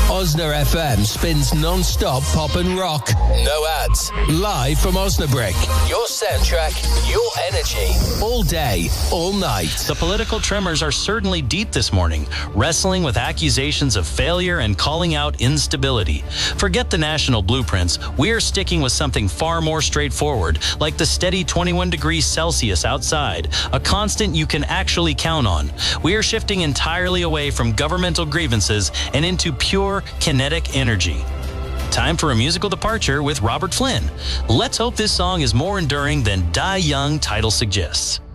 Osna FM spins non-stop pop and rock. No ads. Live from Osnabrück. Your soundtrack, your energy. All day, all night. The political tremors are certainly deep this morning, wrestling with accusations of failure and calling out instability. Forget the national blueprints. We're sticking with something far more straightforward, like the steady 21 degrees Celsius outside, a constant you can actually count on. We're shifting entirely away from governmental grievances and into pure kinetic energy. Time for a musical departure with Robert Flynn. Let's hope this song is more enduring than Die Young title suggests.